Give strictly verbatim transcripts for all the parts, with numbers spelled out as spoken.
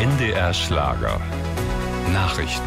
N D R Schlager. Nachrichten.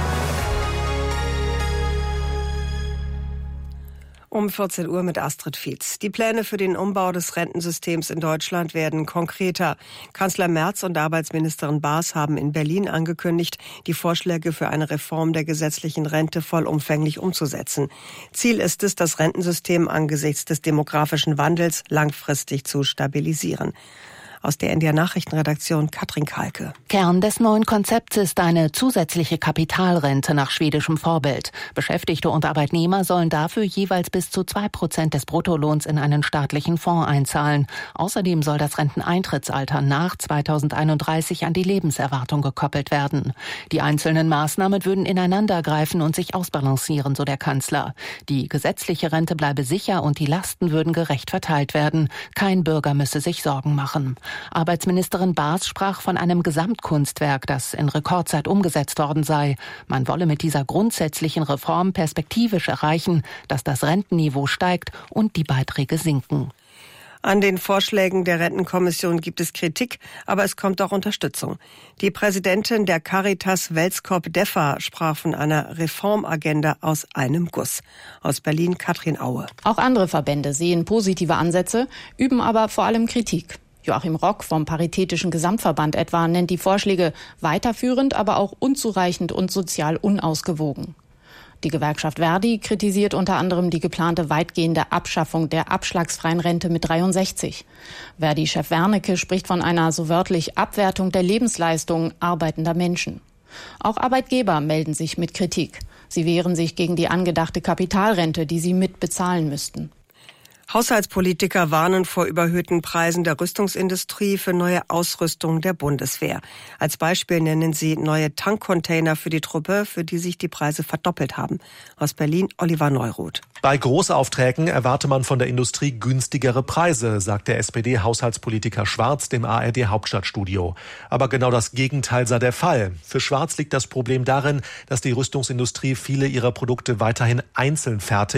Um vierzehn Uhr mit Astrid Fietz. Die Pläne für den Umbau des Rentensystems in Deutschland werden konkreter. Kanzler Merz und Arbeitsministerin Baas haben in Berlin angekündigt, die Vorschläge für eine Reform der gesetzlichen Rente vollumfänglich umzusetzen. Ziel ist es, das Rentensystem angesichts des demografischen Wandels langfristig zu stabilisieren. Aus der N D R Nachrichtenredaktion Katrin Kalke. Kern des neuen Konzepts ist eine zusätzliche Kapitalrente nach schwedischem Vorbild. Beschäftigte und Arbeitnehmer sollen dafür jeweils bis zu zwei Prozent des Bruttolohns in einen staatlichen Fonds einzahlen. Außerdem soll das Renteneintrittsalter nach zweitausendeinunddreißig an die Lebenserwartung gekoppelt werden. Die einzelnen Maßnahmen würden ineinandergreifen und sich ausbalancieren, so der Kanzler. Die gesetzliche Rente bleibe sicher und die Lasten würden gerecht verteilt werden. Kein Bürger müsse sich Sorgen machen. Arbeitsministerin Baas sprach von einem Gesamtkunstwerk, das in Rekordzeit umgesetzt worden sei. Man wolle mit dieser grundsätzlichen Reform perspektivisch erreichen, dass das Rentenniveau steigt und die Beiträge sinken. An den Vorschlägen der Rentenkommission gibt es Kritik, aber es kommt auch Unterstützung. Die Präsidentin der Caritas Welskop-Deffa sprach von einer Reformagenda aus einem Guss. Aus Berlin Katrin Aue. Auch andere Verbände sehen positive Ansätze, üben aber vor allem Kritik. Joachim Rock vom Paritätischen Gesamtverband etwa nennt die Vorschläge weiterführend, aber auch unzureichend und sozial unausgewogen. Die Gewerkschaft Verdi kritisiert unter anderem die geplante weitgehende Abschaffung der abschlagsfreien Rente mit dreiundsechzig. Verdi-Chef Wernicke spricht von einer so wörtlich Abwertung der Lebensleistung arbeitender Menschen. Auch Arbeitgeber melden sich mit Kritik. Sie wehren sich gegen die angedachte Kapitalrente, die sie mitbezahlen müssten. Haushaltspolitiker warnen vor überhöhten Preisen der Rüstungsindustrie für neue Ausrüstung der Bundeswehr. Als Beispiel nennen sie neue Tankcontainer für die Truppe, für die sich die Preise verdoppelt haben. Aus Berlin Oliver Neuroth. Bei Großaufträgen erwarte man von der Industrie günstigere Preise, sagt der S P D-Haushaltspolitiker Schwarz dem A R D-Hauptstadtstudio. Aber genau das Gegenteil sei der Fall. Für Schwarz liegt das Problem darin, dass die Rüstungsindustrie viele ihrer Produkte weiterhin einzeln fertigt